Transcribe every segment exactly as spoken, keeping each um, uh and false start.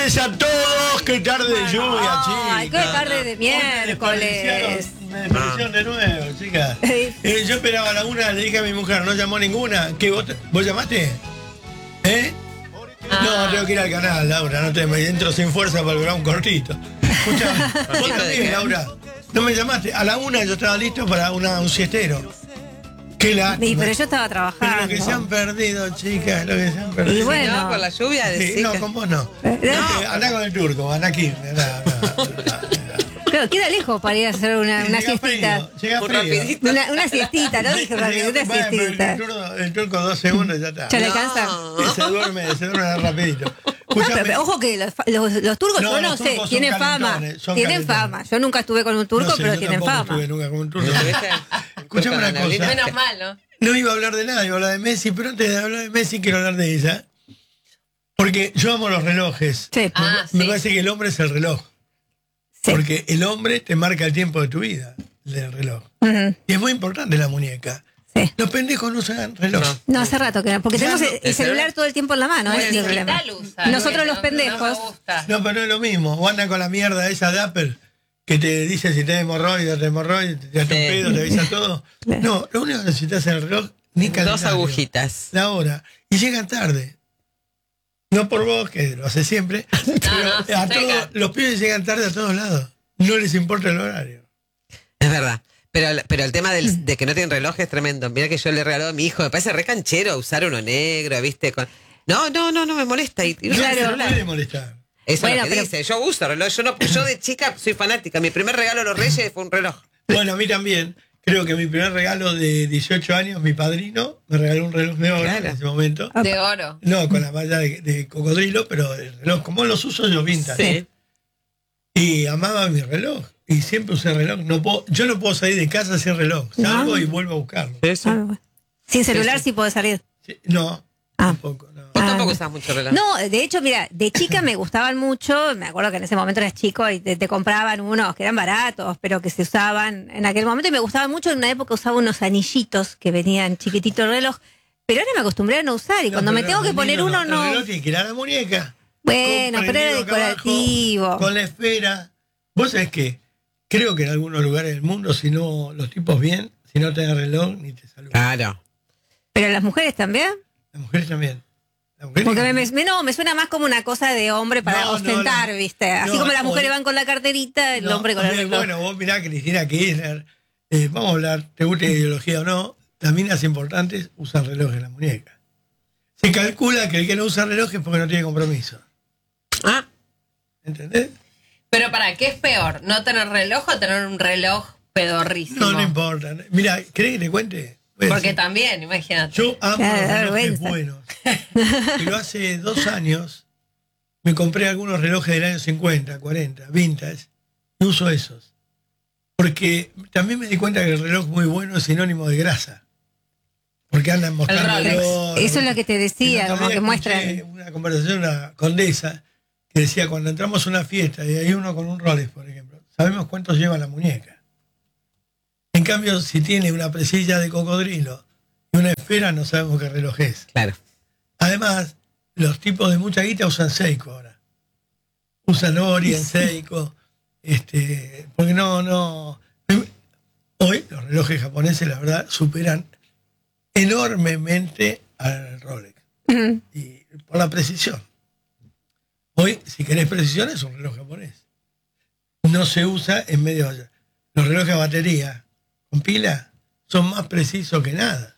tardes a todos. Qué tarde de lluvia, chicas. Ay, qué tarde de miércoles. Me desperdiciaron de nuevo, chicas. Eh, yo esperaba a la una, le dije a mi mujer, no llamó ninguna. ¿Qué, vos, vos llamaste? ¿Eh? Ah. No, tengo que ir al canal, Laura. No te me entro sin fuerza para lograr un cortito. Escuchá, vos también, Laura. No me llamaste. A la una yo estaba listo para una, un siestero. Qué lástima. Sí, pero yo estaba trabajando. Pero lo que se han perdido, chicas, lo que se han perdido. Y bueno, no, por la lluvia de sí, no, con vos no. Eh, no. Eh, andá con el turco, andá aquí. No, no, no, no. Claro, queda lejos para ir a hacer una, una llega siestita. Frío, llega frío. Una, una siestita, ¿no? Dije rápido, una bueno, siestita. El turco, el turco dos segundos ya está. ¿Ya le cansa? Se duerme, se duerme rapidito. No, pero, pero, ojo que los, los, los turcos, no, yo no sé, tienen fama. Tienen fama. Yo nunca estuve con un turco, no sé, pero tienen fama. No estuve nunca con un turco. Escuchame una cosa. Menos mal, ¿no? No iba a hablar de nada, iba a hablar de Messi, pero antes de hablar de Messi quiero hablar de ella. Porque yo amo los relojes. Sí. Ah, me sí. parece que el hombre es el reloj. Sí. Porque el hombre te marca el tiempo de tu vida, el reloj. Uh-huh. Y es muy importante la muñeca. Sí. Los pendejos no usan reloj. No, no hace rato que no, porque ya tenemos no, el, el celular todo el tiempo en la mano. No, ¿eh? el problema. Usa, Nosotros no, los pendejos. No, no, pero no es lo mismo. O andan con la mierda esa de Apple que te dice si tenés hemorroides, te hemorroides, te das un pedo, te avisa todo. No, lo único que necesitas es el reloj, ni calendario. Dos agujitas. La hora. Y llegan tarde. No por vos, que lo haces siempre, no, pero no, a todos, los pibes llegan tarde a todos lados. No les importa el horario. Es verdad. Pero, pero el tema del, de que no tienen reloj es tremendo. Mira que yo le regalo a mi hijo, me parece re canchero usar uno negro, ¿viste? Con... No, no, no, no me molesta. Y, y no, claro, no puede molestar. Eso bueno, es lo que pero... dice. Yo uso reloj. Yo, no, yo de chica soy fanática. Mi primer regalo a los Reyes fue un reloj. Bueno, a mí también. Creo que mi primer regalo de dieciocho años, mi padrino, me regaló un reloj de oro claro. en ese momento. De oro. No, con la malla de, de cocodrilo, pero el reloj, como los uso yo vintage. Sí. Y amaba mi reloj. Y siempre usé reloj. No puedo, yo no puedo salir de casa sin reloj. Salgo no. y vuelvo a buscarlo. Eso. Ah, bueno. Sin celular sí, sí puedo salir. Sí, no, ah. tampoco. No. Vos tampoco usás mucho reloj. No, de hecho, mira, de chica me gustaban mucho. Me acuerdo que en ese momento eras chico y te, te compraban unos que eran baratos, pero que se usaban en aquel momento. Y me gustaban mucho. En una época usaba unos anillitos que venían chiquititos reloj. Pero ahora me acostumbré a no usar. Y no, cuando me tengo que poner no, uno, no. El reloj tiene que ir a la muñeca. Bueno, pero era decorativo. Abajo, con la esfera. ¿Vos sabés qué? Creo que en algunos lugares del mundo, si no los tipos bien, si no tenés reloj, ni te saludan. Claro. ¿Pero las mujeres también? Las mujeres también. Las mujeres Porque también. me, me, no, me suena más como una cosa de hombre para no, ostentar, no, no, ¿viste? Así no, como las mujeres o, van con la carterita, el no, hombre con el reloj. Bueno, vos mirá Cristina Kirchner, eh, vamos a hablar, te guste ideología o no, las minas importantes usan reloj en la muñeca. Se calcula que el que no usa reloj es porque no tiene compromiso. Ah. ¿Entendés? Pero para, ¿qué es peor? ¿No tener reloj o tener un reloj pedorrísimo? No, no importa. Mira, ¿querés que te cuente? Porque decir, también, imagínate. Yo amo claro, los relojes buenos. Pero hace dos años me compré algunos relojes del año cincuenta, cuarenta, vintage, y uso esos. Porque también me di cuenta que el reloj muy bueno es sinónimo de grasa. Porque andan mostrando el oro. Eso es lo que te decía, como que muestran. Una conversación, una condesa, que decía, cuando entramos a una fiesta y hay uno con un Rolex, por ejemplo, sabemos cuántos lleva la muñeca. En cambio, si tiene una presilla de cocodrilo y una esfera, no sabemos qué reloj es. Claro. Además, los tipos de mucha guita usan Seiko ahora. Usan Orient, Seiko, este, porque no, no... Hoy los relojes japoneses, la verdad, superan enormemente al Rolex. Uh-huh. Y por la precisión. Hoy, si querés precisión, es un reloj japonés. No se usa en medio de... Los relojes a batería con pila son más precisos que nada.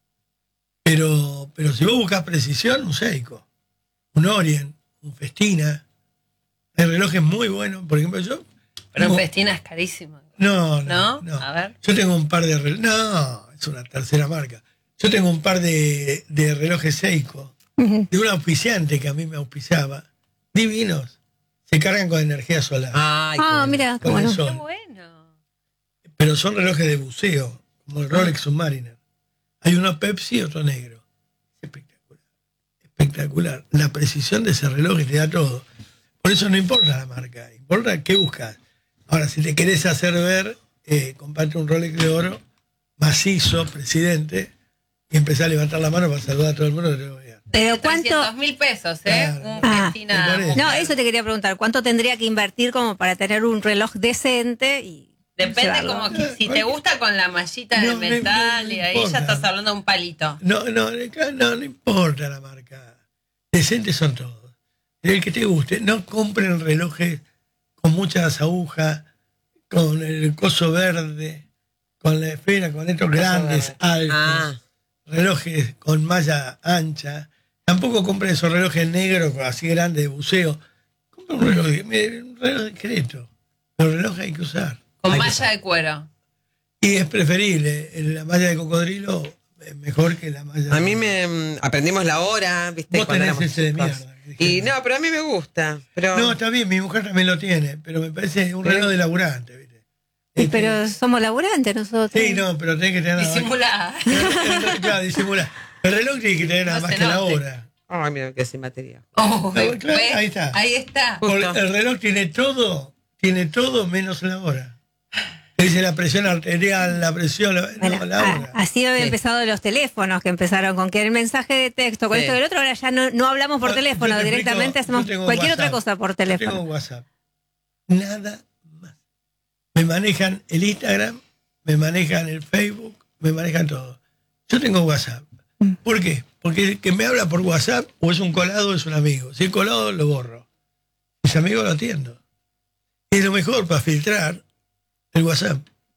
Pero, pero si vos buscas precisión, un Seiko, un Orient, un Festina, hay relojes muy buenos. Por ejemplo, yo... Pero tengo, un Festina es carísimo. No, no, ¿No? no. A ver. Yo tengo un par de relojes... No, es una tercera marca. Yo tengo un par de, de relojes Seiko, uh-huh. de un auspiciante que a mí me auspiciaba, divinos. Se cargan con energía solar. Ay, ah, mira, qué bueno. Qué bueno. Pero son relojes de buceo, como el Rolex Submariner. Hay uno Pepsi y otro negro. Espectacular. Espectacular. La precisión de ese reloj te da todo. Por eso no importa la marca, importa qué buscas. Ahora, si te querés hacer ver, eh, comparte un Rolex de oro, macizo, presidente, y empezá a levantar la mano para saludar a todo el mundo que te lo vean. Pero ¿cuánto? trescientos mil pesos, ¿eh? Claro. Un Ah. Festina. Me parece. No, eso te quería preguntar. ¿Cuánto tendría que invertir como para tener un reloj decente? Y Depende llevarlo? como que si te gusta con la mallita No, de no, metal no y ahí importa. ya estás hablando de un palito. No, no, no, no importa la marca. Decentes son todos. El que te guste. No compren relojes con muchas agujas, con el coso verde, con la esfera, con estos grandes, verde. altos, Ah. relojes con malla ancha. Tampoco compren esos relojes negros así grandes de buceo. Compren un reloj, mire, un reloj discreto. Los relojes hay que usar. Con Hay que malla usar. de cuero. Y es preferible la malla de cocodrilo es mejor que la malla A mí de- me mm, aprendimos la hora, ¿viste? Vos Cuando tenés éramos ese de chicos. mierda, que Y dijiste. no, pero a mí me gusta. Pero No, está bien, mi mujer también lo tiene, pero me parece un ¿Eh? reloj de laburante, ¿viste? Sí, Este, pero somos laburantes nosotros. sí, no, pero tenés que tener la Disimulada. máquina. Claro, disimular. El reloj tiene que tener nada No más se que la note. hora. Ay, mira que sin batería. Oh, No, claro, ¿ves? ahí está. Ahí está. Porque Justo. el reloj tiene todo, tiene todo menos la hora. Te dice la presión arterial, la presión, la, Bueno, no, la ah, hora. así habían Sí. empezado los teléfonos, que empezaron con que el mensaje de texto, con Sí. esto y el otro, ahora ya no, no hablamos por No, teléfono, yo te directamente explico, hacemos yo tengo cualquier WhatsApp. otra cosa por Yo tengo teléfono. WhatsApp. Nada más. Me manejan el Instagram, me manejan el Facebook, me manejan todo. Yo tengo WhatsApp. ¿Por qué? Porque el que me habla por WhatsApp o es un colado o es un amigo. Si es colado, lo borro. Mis amigos lo atiendo. Es lo mejor para filtrar el WhatsApp.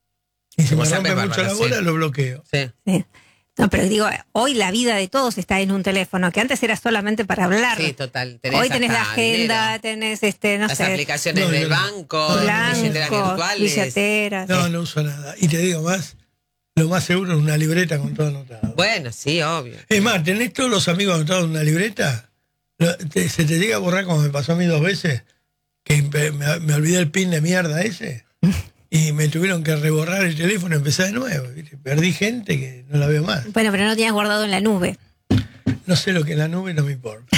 Y si El me WhatsApp rompe es mucho bárbaro, la bola, sí. lo bloqueo. Sí. Sí. No, pero digo, hoy la vida de todos está en un teléfono, que antes era solamente para hablar. Sí, total. Hoy tenés la hasta agenda, dinero. tenés este, no Las sé, aplicaciones No, del yo no. banco, billeteras blancos, virtuales. billeteras. No, no uso nada. Y te digo más, lo más seguro es una libreta con todo anotado. Bueno, sí, obvio. Es más, ¿tenés todos los amigos anotados en una libreta? Lo- te- ¿Se te llega a borrar como me pasó a mí dos veces? Que me, me- me olvidé el pin de mierda ese. Y me tuvieron que reborrar el teléfono y empezar de nuevo. ¿viste? Perdí gente que no la veo más. Bueno, pero no tenías guardado en la nube. No sé lo que es la nube, no me importa.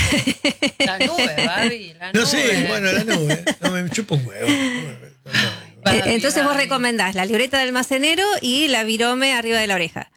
La nube, Babi. La No nube. sé, bueno, la nube. No me chupa un huevo. Babi, Eh, Entonces vos Babi. recomendás la libreta del almacenero y la virome arriba de la oreja.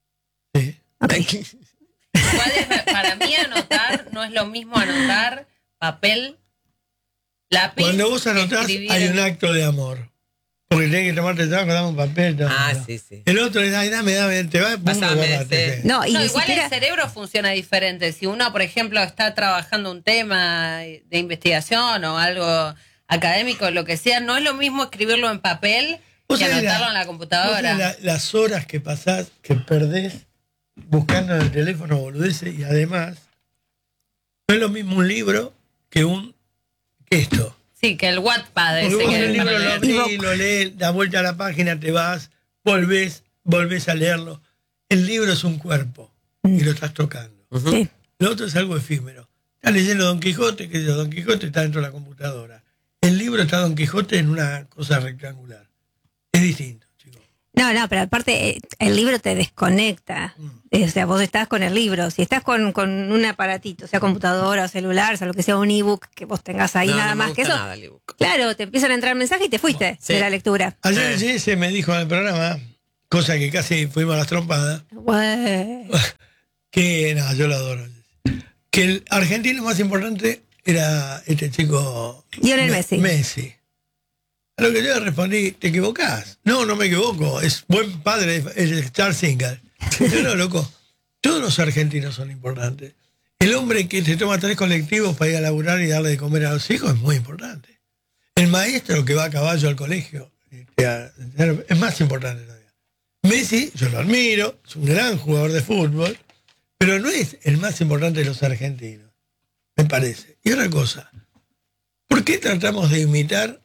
Sí. Ok. Igual es- para mí anotar no es lo mismo anotar papel, lápiz. Cuando vos que anotás, escribir hay en- un acto de amor. Porque tenés que tomarte el trabajo, dame un papel. dame, Ah, no. sí, sí. El otro es, ay, dame, dame, te va, pum, Pásame, guardate, sí. sí. No, y No, ni igual siquiera... el cerebro funciona diferente. Si uno, por ejemplo, está trabajando un tema de investigación o algo académico, lo que sea, no es lo mismo escribirlo en papel Vos que sabés anotarlo la- en la vos computadora. sabés la- las horas que pasás, que perdés buscando en el teléfono boludeces y además no es lo mismo un libro que un que esto. Sí, que el Wattpad ese Porque vos que el es para libro lo leer. abrís, lo lees, das vuelta a la página, te vas, volvés, volvés a leerlo. El libro es un cuerpo y lo estás tocando. Ujú. Sí. Lo otro es algo efímero. Estás leyendo Don Quijote, que Don Quijote está dentro de la computadora. El libro está Don Quijote en una cosa rectangular. Es distinto, chicos. No, no, pero aparte eh, el libro te desconecta. Eh, O sea, vos estás con el libro. Si estás con, con un aparatito, sea computadora o celular, o sea, lo que sea un ebook que vos tengas ahí, No, nada no me más que gusta eso. nada el ebook. Claro, te empiezan a entrar mensajes y te fuiste Sí. de la lectura. Ayer Eh. Jesse me dijo en el programa, cosa que casi fuimos a las trompadas, Bueno. que, no, yo lo adoro, que el argentino más importante era este chico Lionel Me- Messi. Messi. A lo que yo le respondí, te equivocás. No, no me equivoco, es buen padre, es el Star Singer. Yo no, loco, todos los argentinos son importantes. El hombre que se toma tres colectivos para ir a laburar y darle de comer a los hijos es muy importante. El maestro que va a caballo al colegio este, a- es más importante todavía. Messi, yo lo admiro, es un gran jugador de fútbol, pero no es el más importante de los argentinos, me parece. Y otra cosa, ¿por qué tratamos de imitar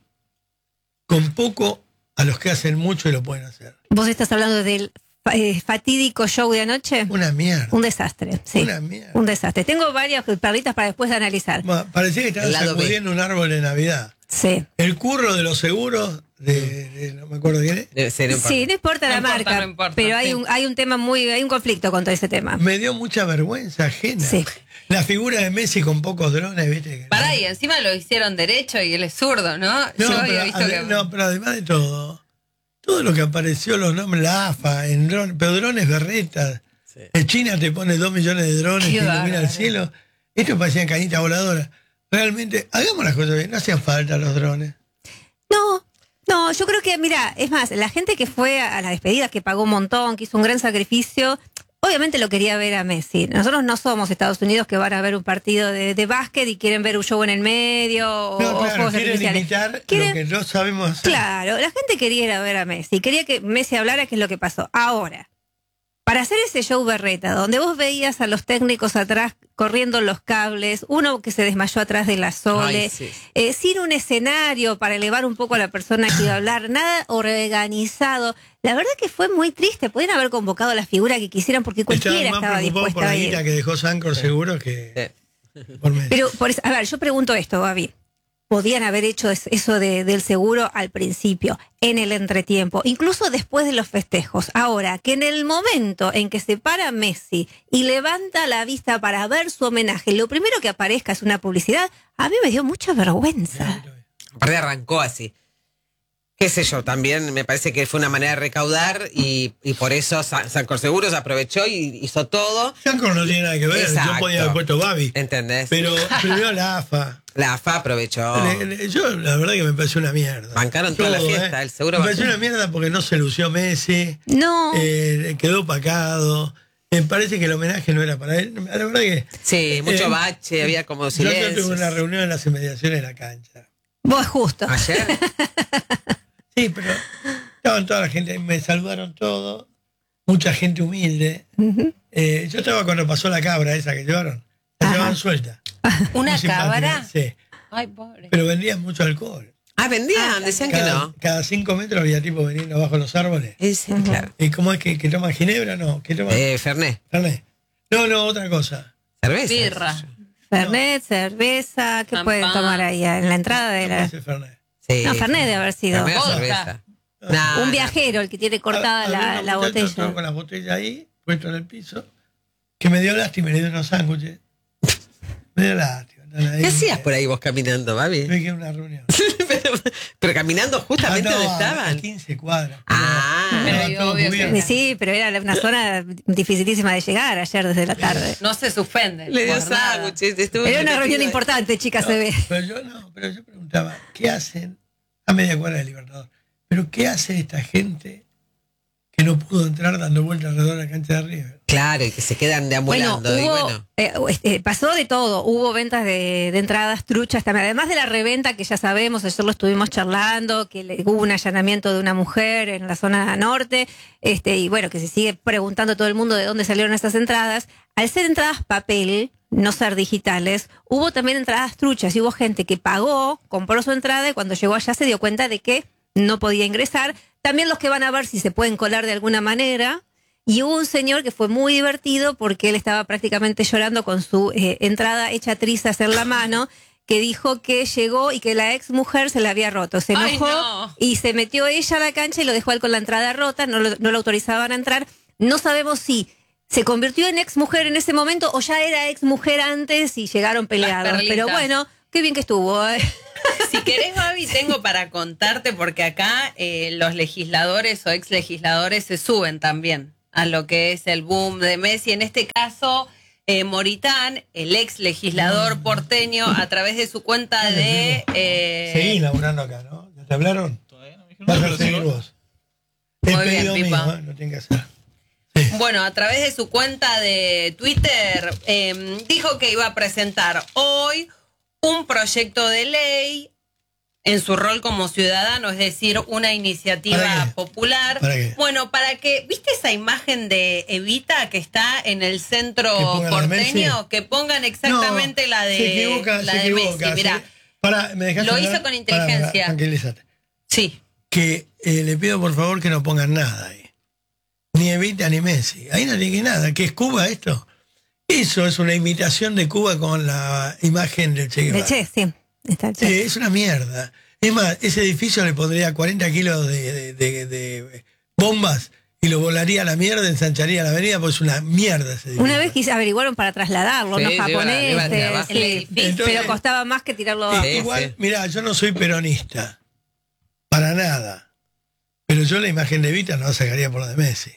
con poco a los que hacen mucho y lo pueden hacer? ¿Vos estás hablando del eh, fatídico show de anoche? Una mierda. Un desastre, sí. Una mierda. Un desastre. Tengo varias perlitas para después de analizar. Ma- Parecía que El estaban lado B. sacudiendo un árbol de Navidad. Sí. El curro de los seguros, de, de- no me acuerdo quién es, Debe ser un par- Sí, no importa No la importa, marca, no importa, pero hay sí. un hay un tema muy hay un conflicto con todo ese tema. me dio mucha vergüenza ajena. Sí. La figura de Messi con pocos drones, ¿viste? Que- Pará, y encima lo hicieron derecho y él es zurdo, ¿no? No, Yo había pero, visto ade- que... no, pero además de todo, todo lo que apareció, los nombres, la A F A, en drones, pero drones berretas, Sí. En China te pone dos millones de drones Qué que iluminan bárbaro. el cielo. Esto parecían cañitas voladoras. Realmente, hagamos las cosas bien. No hacían falta los drones. No, no, yo creo que, mira, es más, la gente que fue a la despedida, que pagó un montón, que hizo un gran sacrificio, obviamente lo quería ver a Messi. Nosotros no somos Estados Unidos que van a ver un partido de, de básquet y quieren ver un show en el medio o, No, o claro, juegos quieren artificiales. imitar Quieren- lo que no sabemos hacer. Claro, la gente quería ir a ver a Messi, quería que Messi hablara qué es lo que pasó. Ahora, para hacer ese show berreta, donde vos veías a los técnicos atrás corriendo los cables, uno que se desmayó atrás de la Sole, Ay, sí. eh, sin un escenario para elevar un poco a la persona que iba a hablar, nada organizado. La verdad que fue muy triste. Podían haber convocado a la figura que quisieran porque cualquiera Estaban más estaba preocupados por dispuesta la a ir. guita que dejó Sancor seguro que Sí. por Messi. Pero, por eso- a ver, yo pregunto esto, Gaby. Podían haber hecho es- eso de- del seguro al principio, en el entretiempo, incluso después de los festejos. Ahora, que en el momento en que se para Messi y levanta la vista para ver su homenaje, lo primero que aparezca es una publicidad, a mí me dio mucha vergüenza. Aparte arrancó así. Qué sé yo, también me parece que fue una manera de recaudar y, y por eso San- Sancor Seguros aprovechó y hizo todo. Sancor no tiene nada que ver. Exacto. Yo podía haber puesto Babi. ¿Entendés? Pero primero la A F A. La A F A aprovechó. Le- le- Yo, la verdad que me pareció una mierda. Bancaron toda la Todo, fiesta, ¿eh? el seguro Me pareció bancó. una mierda porque no se lució Messi. No. eh, quedó opacado. Me parece que el homenaje no era para él. La verdad que. Sí, mucho eh, bache, había como Yo ayer silencio. tuve una reunión en las inmediaciones de la cancha. Vos justo. Ayer. Sí, pero estaban toda la gente, me saludaron todos, mucha gente humilde. Eh, yo estaba cuando pasó la cabra esa que llevaron, la Ajá. llevaban suelta. ¿Una Muy simpática, cabra? Sí, Ay, pobre. pero vendían mucho alcohol. Ah, vendían, decían que Cada, no. cada cinco metros había tipo veniendo bajo los árboles. Eh, sí, claro. ¿Y cómo es que, que toman ginebra? No, que toman Eh, Fernet, Fernet. No, no, otra cosa. cerveza. Birra. Fernet, cerveza, ¿qué Champán. pueden tomar ahí en la entrada de ¿Cómo la... es el Fernet? Sí. No, Fernet debe haber sido. Fernet o Vodka. cerveza. No, Un no. viajero, el que tiene cortada Había la, unos la muchachos botella. todos con las botellas ahí, puesto en el piso, que me dio lástima y le dio unos sándwiches. Me dio lástima. están ahí. ¿Qué hacías por ahí vos caminando, Babi? Me quedé en una reunión. pero, pero caminando justamente Ah, no, donde a- estaban. A quince cuadras. Ah. Estaba Pero todo obvio que- cubierto. Sí, pero era una zona dificilísima de llegar ayer desde la tarde. No se suspende. Le dio por nada. sándwiches. estuvo Era una entretenido. reunión importante, chicas, No, se ve. pero yo no, pero yo preguntaba, ¿qué hacen a media cuadra de Libertador? ¿Pero qué hace esta gente que no pudo entrar dando vueltas alrededor de la cancha de River? Claro, y que se quedan Bueno, deambulando. y hubo, bueno. eh, este, pasó de todo. Hubo ventas de, de entradas truchas también. Además de la reventa que ya sabemos, ayer lo estuvimos charlando, que le, hubo un allanamiento de una mujer en la zona norte, este, y bueno, que se sigue preguntando todo el mundo de dónde salieron esas entradas. Al ser entradas papel, no ser digitales, hubo también entradas truchas y hubo gente que pagó, compró su entrada y cuando llegó allá se dio cuenta de que no podía ingresar. También los que van a ver si se pueden colar de alguna manera. Y hubo un señor que fue muy divertido porque él estaba prácticamente llorando con su eh, entrada hecha trizas en la mano, que dijo que llegó y que la ex mujer se la había roto. Se Ay, enojó no. y se metió ella a la cancha y lo dejó a él con la entrada rota, no lo, no lo autorizaban a entrar. No sabemos si se convirtió en ex mujer en ese momento o ya era ex mujer antes y llegaron peleados. perlitas. Pero bueno, qué bien que estuvo. ¿eh? Si querés, Babi, tengo para contarte, porque acá eh, los legisladores o ex legisladores se suben también a lo que es el boom de Messi. En este caso, eh, Moritán, el ex legislador porteño, a través de su cuenta de... eh, Seguís laburando acá, ¿no? ¿Ya te hablaron? Todavía no me dijeron Vas nada, a pero seguir sigo. vos. Es Muy bien, pedido mío, Pipa. ¿eh? No tiene que hacer. Bueno, a través de su cuenta de Twitter, eh, dijo que iba a presentar hoy un proyecto de ley en su rol como ciudadano, es decir, una iniciativa ¿Para qué? popular. ¿Para qué? Bueno, para que, ¿viste esa imagen de Evita que está en el centro ¿Que pongan la de porteño? Messi? Que pongan exactamente No, la de, se equivoca, la se de equivoca, Messi. Mirá, se- Pará, ¿me dejás Lo hablar? hizo con Pará, inteligencia. pará, tranquilízate. sí. Que eh, le pido por favor que no pongan nada ahí. Ni Evita ni Messi. Ahí no tiene nada. ¿Qué es Cuba esto? Eso es una imitación de Cuba con la imagen del Che De Guevara. Che, sí. Está el Che. Sí, es una mierda. Es más, ese edificio le pondría cuarenta kilos de, de- de- de bombas y lo volaría a la mierda, ensancharía la avenida, porque es una mierda ese edificio. Una vez quise averiguaron para trasladarlo, Sí, unos lleva- japoneses, lleva de abajo. sí. El edificio. Entonces- pero costaba más que tirarlo Sí, abajo. Sí, igual, sí. mirá, yo no soy peronista. Para nada. Pero yo la imagen de Evita no la sacaría por la de Messi.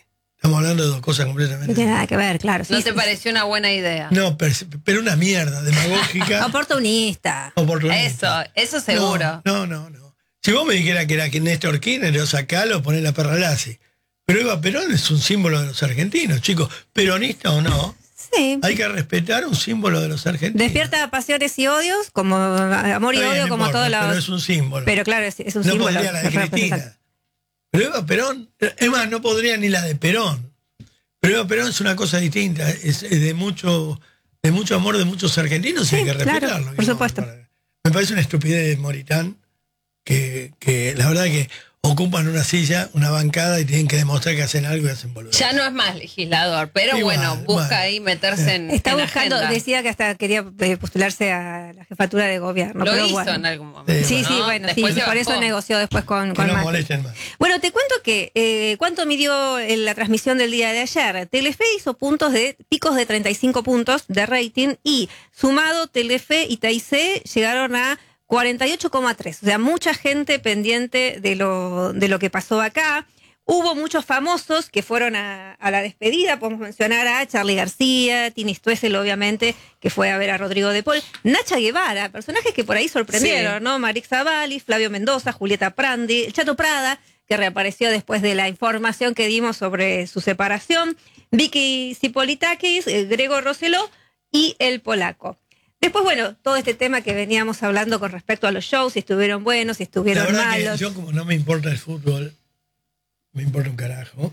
Estamos hablando de dos cosas completamente No tiene nada diferentes. que ver, claro. Sí, ¿No sí. te pareció una buena idea? No, pero, pero una mierda, demagógica. Oportunista. Oportunista. Eso, eso seguro. No, no, no, no. Si vos me dijeras que era que Néstor Kirchner, o sacalo, poné la perra Lassi. Pero Eva Perón es un símbolo de los argentinos, chicos. Peronista o no, Sí. hay que respetar un símbolo de los argentinos. Despierta pasiones y odios, como amor y Está bien, odio, no como importa, todos los. Pero es un símbolo. Pero claro, es, es un no símbolo. podría la de que representa- Cristina. Pero Eva Perón, es más, no podría ni la de Perón. Pero Eva Perón es una cosa distinta, es, es de mucho de mucho amor de muchos argentinos y Sí, hay que claro, respetarlo. por digamos, supuesto. para- Me parece una estupidez de Moritán que, que la verdad que ocupan una silla, una bancada y tienen que demostrar que hacen algo y hacen boludo. Ya no es más legislador, pero Igual, bueno, busca bueno. ahí meterse en. Está en buscando, agenda. decía que hasta quería eh, postularse a la jefatura de gobierno. Lo pero hizo bueno. en algún momento. Sí, ¿no? sí, bueno, sí, Después se por eso bajó. negoció después con, Que con no Macri. molesten más. Bueno, te cuento que eh, cuánto midió en la transmisión del día de ayer. Telefe hizo puntos de picos de treinta y cinco puntos de rating y sumado Telefe y T I C llegaron a cuarenta y ocho coma tres. O sea, mucha gente pendiente de lo, de lo que pasó acá. Hubo muchos famosos que fueron a, a la despedida. Podemos mencionar a Charly García, Tini Stoessel, obviamente, que fue a ver a Rodrigo de Paul. Nacha Guevara, personajes que por ahí sorprendieron, Sí. ¿no? Marix Zavalli, Flavio Mendoza, Julieta Prandi, el Chato Prada, que reapareció después de la información que dimos sobre su separación, Vicky Zipolitakis, eh, Grego Rosselló y el Polaco. Después, bueno, todo este tema que veníamos hablando con respecto a los shows, si estuvieron buenos, si La estuvieron verdad malos. que yo como no me importa el fútbol, me importa un carajo.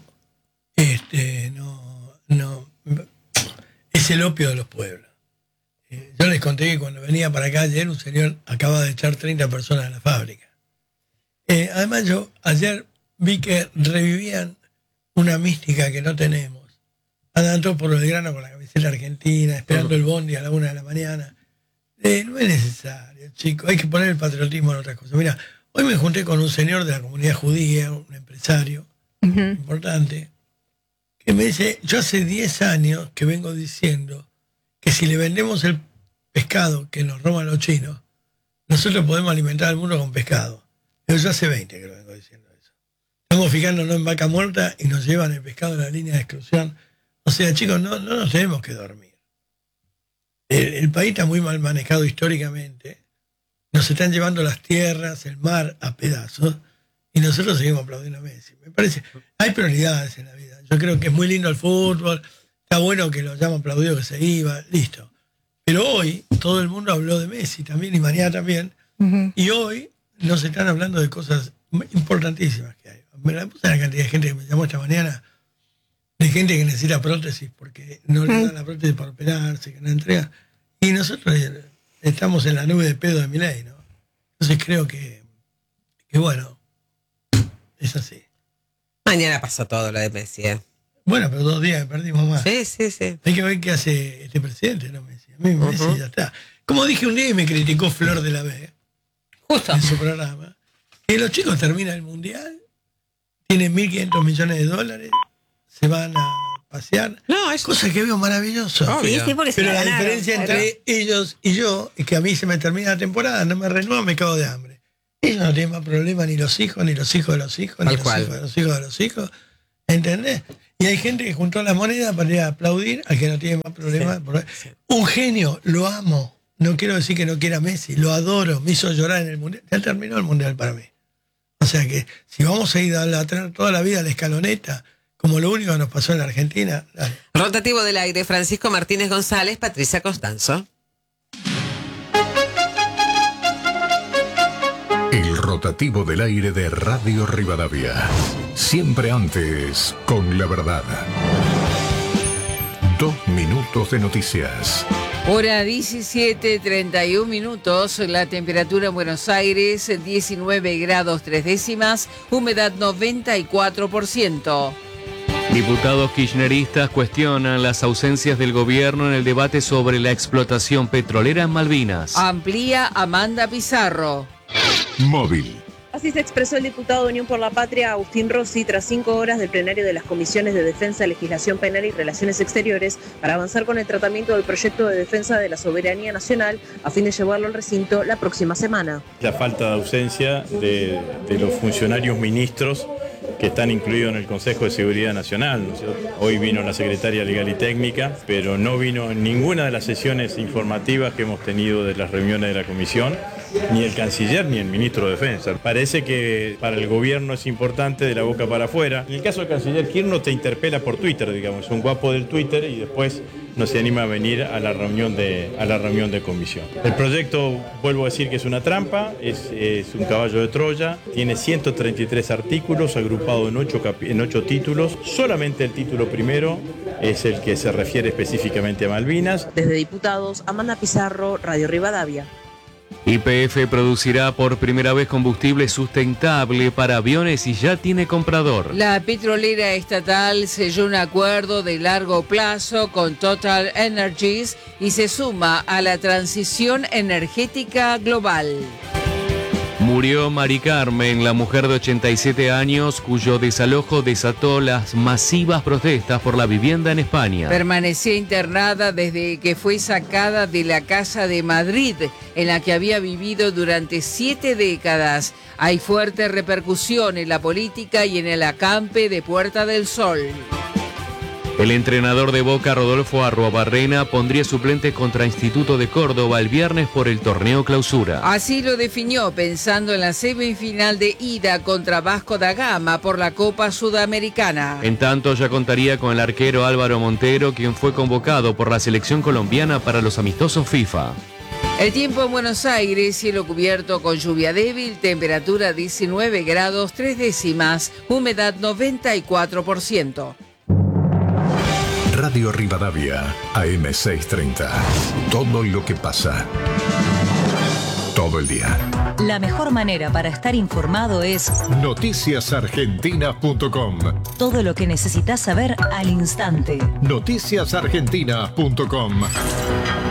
Este, no, no, es el opio de los pueblos. Eh, yo les conté que cuando venía para acá ayer un señor acaba de echar treinta personas de la fábrica. Eh, además yo ayer vi que revivían una mística que no tenemos. Andan todos por el grano con la camiseta argentina, esperando el bondi a la una de la mañana. Eh, no es necesario, chicos. Hay que poner el patriotismo en otras cosas. Mira, hoy me junté con un señor de la comunidad judía, un empresario Ujú. importante, que me dice, yo hace diez años que vengo diciendo que si le vendemos el pescado que nos roban los chinos, nosotros podemos alimentar al mundo con pescado. Pero yo hace veinte que lo vengo diciendo eso. Estamos fijándonos en vaca muerta y nos llevan el pescado en la línea de exclusión. O sea, chicos, no, no nos tenemos que dormir. El, el país está muy mal manejado históricamente. Nos están llevando las tierras, el mar a pedazos y nosotros seguimos aplaudiendo a Messi. Me parece, hay prioridades en la vida. Yo creo que es muy lindo el fútbol, está bueno que lo hayamos aplaudido, que se iba, listo. Pero hoy todo el mundo habló de Messi también y mañana también. Ujú. Y hoy nos están hablando de cosas importantísimas que hay. Me la puse la cantidad de gente que me llamó esta mañana, de gente que necesita prótesis porque no le dan la prótesis para operarse, que no entrega. Y nosotros eh, estamos en la nube de pedo de Milei, ¿no? Entonces creo que, que bueno, es así. Mañana pasó todo lo de Messi, ¿eh? Bueno, pero dos días que perdimos más. Sí, sí, sí. Hay que ver qué hace este presidente, ¿no, Messi? A mí Messi Ujú. ya está. Como dije un día y me criticó Flor de la B Justo. en su programa, que los chicos terminan el mundial, tienen mil quinientos millones de dólares, se van a pasear. No, es Cosa que veo maravilloso. Obvio. Sí, sí, porque se Pero la la ganaron, diferencia claro. entre ellos y yo es que a mí se me termina la temporada, no me renuevan, me cago de hambre. Ellos no tienen más problema, ni los hijos, ni los hijos de los hijos, ni Tal los cual. hijos de los hijos de los hijos. ¿Entendés? Y hay gente que juntó la moneda para ir a aplaudir al que no tiene más problema. Por- Un genio, lo amo. No quiero decir que no quiera a Messi, lo adoro, me hizo llorar en el mundial. Ya terminó el mundial para mí. O sea que si vamos a ir a la- toda la vida a la escaloneta, como lo único que nos pasó en la Argentina, dale. Rotativo del aire, Francisco Martínez González, Patricia Constanzo. El rotativo del aire de Radio Rivadavia. Siempre antes, con la verdad. Dos minutos de noticias. Hora diecisiete, treinta y un minutos, la temperatura en Buenos Aires diecinueve grados tres décimas, humedad noventa y cuatro por ciento. Diputados kirchneristas cuestionan las ausencias del gobierno en el debate sobre la explotación petrolera en Malvinas. Amplía Amanda Pizarro. Móvil. Así se expresó el diputado de Unión por la Patria, Agustín Rossi, tras cinco horas del plenario de las comisiones de Defensa, Legislación Penal y Relaciones Exteriores para avanzar con el tratamiento del proyecto de defensa de la soberanía nacional a fin de llevarlo al recinto la próxima semana. La falta de ausencia de, de los funcionarios ministros que están incluidos en el Consejo de Seguridad Nacional, ¿no es cierto? Hoy vino la secretaria legal y técnica, pero no vino en ninguna de las sesiones informativas que hemos tenido de las reuniones de la comisión, ni el canciller ni el ministro de Defensa. Parece que para el gobierno es importante de la boca para afuera. En el caso del canciller Kirchner te interpela por Twitter, digamos, es un guapo del Twitter y después no se anima a venir a la reunión de, a la reunión de comisión. El proyecto, vuelvo a decir que es una trampa, es, es un caballo de Troya, tiene ciento treinta y tres artículos agrupados en ocho, en ocho títulos. Solamente el título primero es el que se refiere específicamente a Malvinas. Desde Diputados, Amanda Pizarro, Radio Rivadavia. Y P F producirá por primera vez combustible sustentable para aviones y ya tiene comprador. La petrolera estatal selló un acuerdo de largo plazo con Total Energies y se suma a la transición energética global. Murió Mari Carmen, la mujer de ochenta y siete años, cuyo desalojo desató las masivas protestas por la vivienda en España. Permanecía internada desde que fue sacada de la casa de Madrid, en la que había vivido durante siete décadas. Hay fuerte repercusión en la política y en el acampe de Puerta del Sol. El entrenador de Boca, Rodolfo Arruabarrena, pondría suplente contra Instituto de Córdoba el viernes por el torneo Clausura. Así lo definió pensando en la semifinal de ida contra Vasco da Gama por la Copa Sudamericana. En tanto, ya contaría con el arquero Álvaro Montero, quien fue convocado por la selección colombiana para los amistosos FIFA. El tiempo en Buenos Aires, cielo cubierto con lluvia débil, temperatura diecinueve grados tres décimas, humedad noventa y cuatro por ciento. Radio Rivadavia, A M seiscientos treinta. Todo lo que pasa. Todo el día. La mejor manera para estar informado es noticias argentinas punto com. Todo lo que necesitas saber al instante. noticias argentinas punto com.